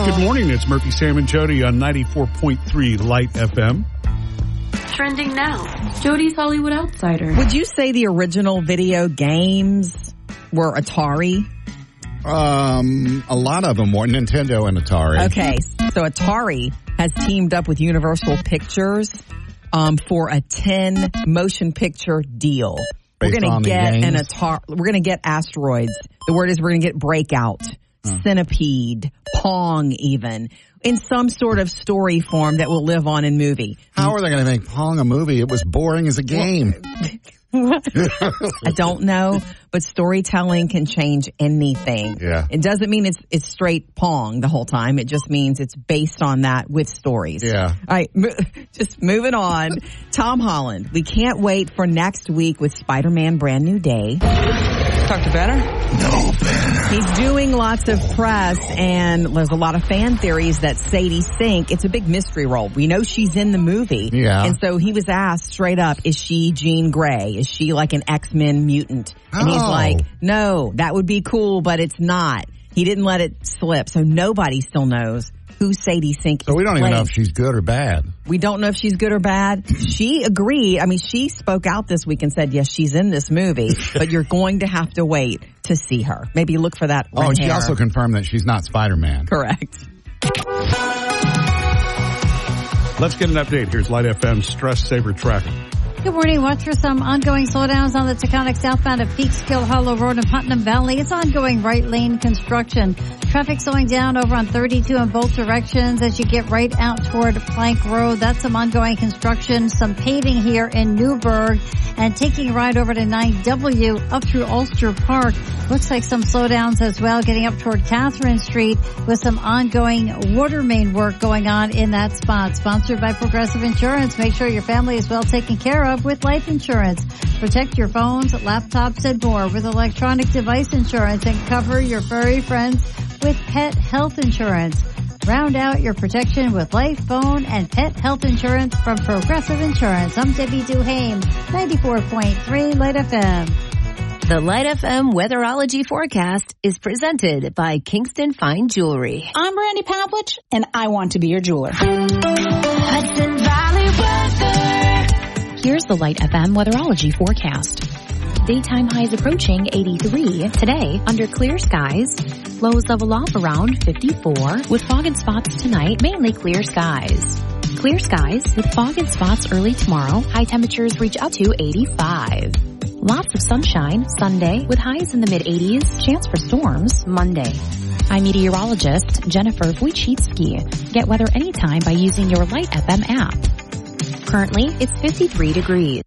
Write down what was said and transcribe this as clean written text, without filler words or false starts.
Good morning. It's Murphy, Sam, and Jody on 94.3 Light FM. Trending now. Jody's Hollywood Outsider. Would you say the original video games were Atari? A lot of them were Nintendo and Atari. Okay, so Atari has teamed up with Universal Pictures for a 10 motion picture deal. We're going to get we're going to get Asteroids. The word is we're going to get Breakout, Centipede, Pong even, in some sort of story form that will live on in movie. How are they going to make Pong a movie? It was boring as a game. I don't know, but storytelling can change anything. Yeah. It doesn't mean it's straight Pong the whole time. It just means it's based on that with stories. Yeah. All right, just moving on. Tom Holland, we can't wait for next week with Spider-Man Brand New Day. Talk to Banner? No, Banner. He's doing lots of press, and there's a lot of fan theories that Sadie Sink, it's a big mystery role. We know she's in the movie. Yeah. And so he was asked straight up, is she Jean Grey? Is she like an X-Men mutant? And he's like, no, that would be cool, but it's not. He didn't let it slip, so nobody still knows who Sadie Sink is. So we don't even know if she's good or bad. We don't know if she's good or bad. She agreed. I mean, she spoke out this week and said, yes, she's in this movie, but you're going to have to wait to see her. Maybe look for that red hair. She hair. Also confirmed that she's not Spider-Man. Correct. Let's get an update. Here's Light FM's Stress Saver Traffic. Good morning. Watch for some ongoing slowdowns on the Taconic southbound at Peekskill Hollow Road in Putnam Valley. It's ongoing right lane construction. Traffic slowing down over on 32 in both directions as you get right out toward Plank Road. That's some ongoing construction, some paving here in Newburgh, and taking a ride over to 9W up through Ulster Park. Looks like some slowdowns as well, getting up toward Catherine Street with some ongoing water main work going on in that spot. Sponsored by Progressive Insurance. Make sure your family is well taken care of with life insurance. Protect your phones, laptops, and more with electronic device insurance, and cover your furry friends with pet health insurance. Round out your protection with life, phone, and pet health insurance from Progressive Insurance. I'm Debbie Duhame, 94.3 Light FM. The Light FM Weatherology Forecast is presented by Kingston Fine Jewelry. I'm Randy Pavlich, and I want to be your jeweler. Hudson Valley Weather. Here's the Light FM Weatherology Forecast. Daytime highs approaching 83. Today, under clear skies. Lows level off around 54. With fog and spots tonight, mainly clear skies. Clear skies with fog and spots early tomorrow. High temperatures reach up to 85. Lots of sunshine Sunday with highs in the mid-80s. Chance for storms Monday. I'm meteorologist Jennifer Wojcicki. Get weather anytime by using your Light FM app. Currently, it's 53 degrees.